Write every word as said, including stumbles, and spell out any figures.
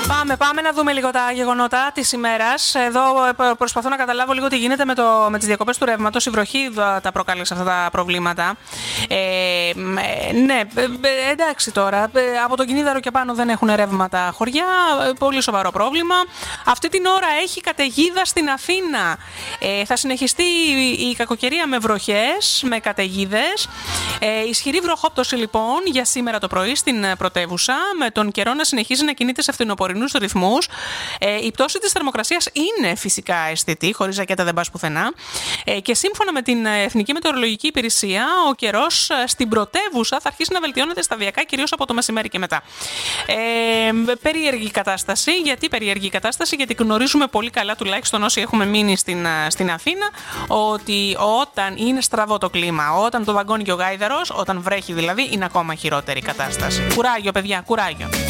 Πάμε, πάμε να δούμε λίγο τα γεγονότα της ημέρας. Εδώ προσπαθώ να καταλάβω λίγο τι γίνεται με, το, με τις διακοπές του ρεύματος. Η βροχή τα προκάλεσε αυτά τα προβλήματα. Ε, ναι, εντάξει τώρα. Από τον Κινίδαρο και πάνω δεν έχουν ρεύματα χωριά. Πολύ σοβαρό πρόβλημα. Αυτή την ώρα έχει καταιγίδα στην Αθήνα. Ε, θα συνεχιστεί η κακοκαιρία με βροχές, με καταιγίδες. Ε, ισχυρή βροχόπτωση λοιπόν για σήμερα το πρωί στην πρωτεύουσα, με τον καιρό να συνεχίζει να κινείται σε φθινοπορεινούς ρυθμούς. Ε, η πτώση της θερμοκρασίας είναι φυσικά αισθητή, χωρίς ζακέτα δεν πας πουθενά. Ε, και σύμφωνα με την Εθνική Μετεωρολογική Υπηρεσία, ο καιρός στην πρωτεύουσα θα αρχίσει να βελτιώνεται σταδιακά, κυρίως από το μεσημέρι και μετά. Ε, περίεργη κατάσταση. Γιατί περίεργη κατάσταση? Γιατί γνωρίζουμε πολύ καλά, τουλάχιστον όσοι έχουμε μείνει στην, στην Αθήνα, ότι όταν είναι στραβό το κλίμα, όταν το βαγγώνει και ο γάιδαρος, όταν βρέχει δηλαδή, είναι ακόμα χειρότερη η κατάσταση. Κουράγιο, παιδιά, κουράγιο.